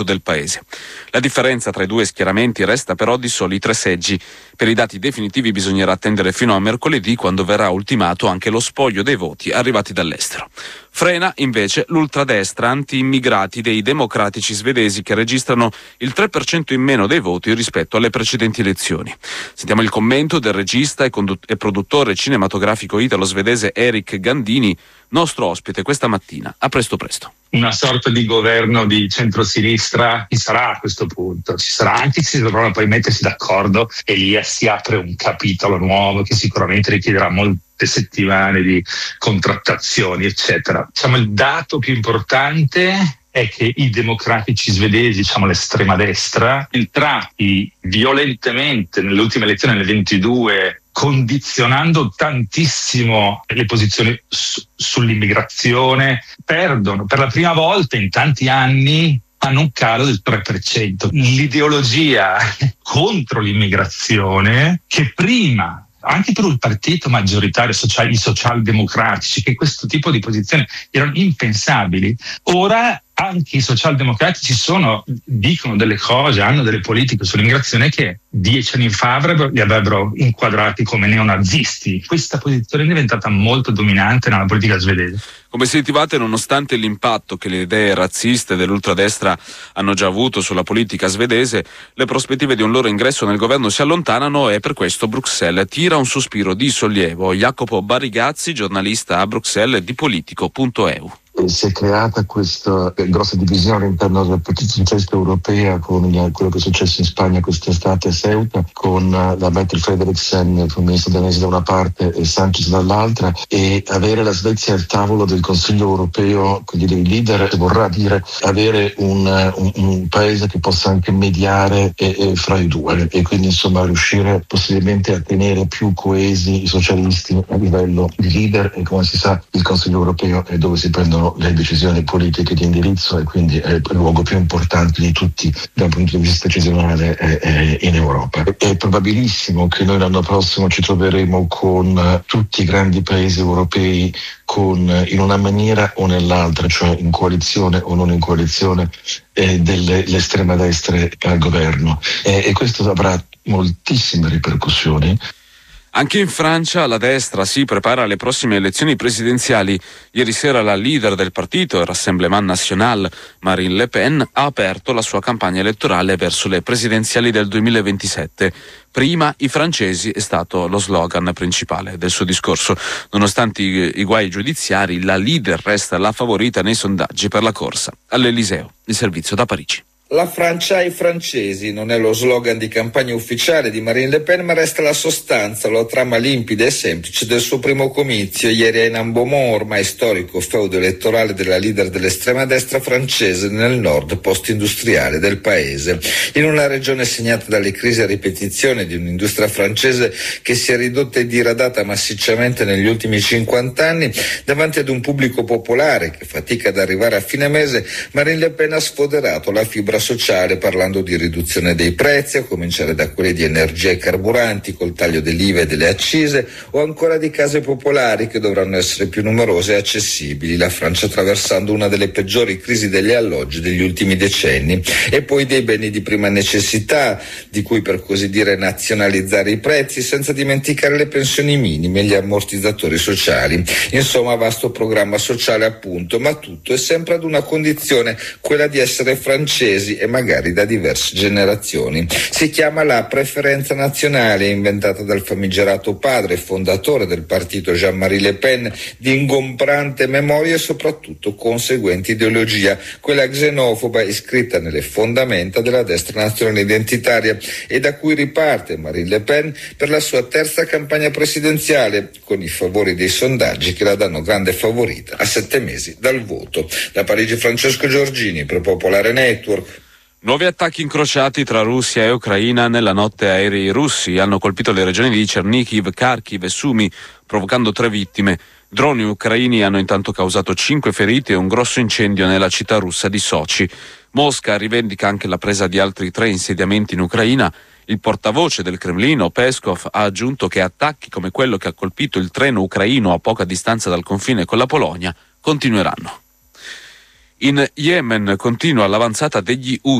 del paese. La differenza tra i due schieramenti resta però di soli 3 seggi. Per i dati definitivi bisognerà attendere fino a mercoledì, quando verrà ultimato anche lo spoglio dei voti arrivati dall'estero. Frena invece l'ultradestra anti-immigrati dei democratici svedesi, che registrano il 3% in meno dei voti rispetto alle precedenti elezioni. Sentiamo il commento del regista e produttore cinematografico italo-svedese Erik Gandini, nostro ospite questa mattina. A presto. Una sorta di governo di centrosinistra ci sarà a questo punto, ci sarà, anche se dovranno poi mettersi d'accordo, e lì si apre un capitolo nuovo che sicuramente richiederà molte settimane di contrattazioni, eccetera. Diciamo, il dato più importante è che i democratici svedesi, diciamo l'estrema destra, entrati violentemente nelle ultime elezioni, nelle 22, condizionando tantissimo le posizioni sull'immigrazione, perdono per la prima volta in tanti anni, hanno un calo del 3%. L'ideologia contro l'immigrazione, che prima anche per un partito maggioritario, i socialdemocratici, che questo tipo di posizioni erano impensabili, ora anche i socialdemocratici dicono delle cose, hanno delle politiche sull'immigrazione che 10 anni fa li avrebbero inquadrati come neonazisti. Questa posizione è diventata molto dominante nella politica svedese. Come sentivate, nonostante l'impatto che le idee razziste dell'ultradestra hanno già avuto sulla politica svedese, le prospettive di un loro ingresso nel governo si allontanano, e per questo Bruxelles tira un sospiro di sollievo. Jacopo Barigazzi, giornalista a Bruxelles di Politico.eu. Si è creata questa grossa divisione all'interno della Partito Socialista Europea, con quello che è successo in Spagna quest'estate a Ceuta, con la Mette Frederiksen, il ministro danese da una parte e Sanchez dall'altra, e avere la Svezia al tavolo del Consiglio Europeo, quindi dei leader, vorrà dire avere un paese che possa anche mediare fra i due, e quindi insomma riuscire possibilmente a tenere più coesi i socialisti a livello di leader. E come si sa, il Consiglio Europeo è dove si prendono le decisioni politiche di indirizzo, e quindi è il luogo più importante di tutti dal punto di vista decisionale in Europa. È probabilissimo che noi l'anno prossimo ci troveremo con tutti i grandi paesi europei in una maniera o nell'altra, cioè in coalizione o non in coalizione, dell'estrema destra al governo, e questo avrà moltissime ripercussioni. Anche in Francia la destra si prepara alle prossime elezioni presidenziali. Ieri sera la leader del partito, Rassemblement National, Marine Le Pen, ha aperto la sua campagna elettorale verso le presidenziali del 2027. Prima i francesi è stato lo slogan principale del suo discorso. Nonostante i guai giudiziari, la leader resta la favorita nei sondaggi per la corsa all'Eliseo. Il servizio da Parigi. La Francia ai francesi non è lo slogan di campagna ufficiale di Marine Le Pen, ma resta la sostanza, la trama limpida e semplice del suo primo comizio ieri a Hénin-Beaumont, ormai storico feudo elettorale della leader dell'estrema destra francese nel nord post-industriale del paese. In una regione segnata dalle crisi a ripetizione di un'industria francese che si è ridotta e diradata massicciamente negli ultimi 50 anni, davanti ad un pubblico popolare che fatica ad arrivare a fine mese, Marine Le Pen ha sfoderato la fibra sociale parlando di riduzione dei prezzi, a cominciare da quelli di energia e carburanti col taglio dell'IVA e delle accise, o ancora di case popolari che dovranno essere più numerose e accessibili, la Francia attraversando una delle peggiori crisi degli alloggi degli ultimi decenni, e poi dei beni di prima necessità, di cui per così dire nazionalizzare i prezzi, senza dimenticare le pensioni minime e gli ammortizzatori sociali. Insomma, vasto programma sociale appunto, ma tutto è sempre ad una condizione, quella di essere francesi e magari da diverse generazioni. Si chiama la preferenza nazionale, inventata dal famigerato padre e fondatore del partito Jean-Marie Le Pen, di ingombrante memoria e soprattutto conseguente ideologia, quella xenofoba iscritta nelle fondamenta della destra nazionale identitaria, e da cui riparte Marine Le Pen per la sua terza campagna presidenziale, con i favori dei sondaggi che la danno grande favorita a 7 mesi dal voto. Da Parigi Francesco Giorgini per Popolare Network. Nuovi attacchi incrociati tra Russia e Ucraina. Nella notte aerei russi hanno colpito le regioni di Chernihiv, Kharkiv e Sumy, provocando 3 vittime. Droni ucraini hanno intanto causato 5 feriti e un grosso incendio nella città russa di Sochi. Mosca rivendica anche la presa di altri 3 insediamenti in Ucraina. Il portavoce del Cremlino, Peskov, ha aggiunto che attacchi come quello che ha colpito il treno ucraino a poca distanza dal confine con la Polonia continueranno. In Yemen continua l'avanzata degli Houthi.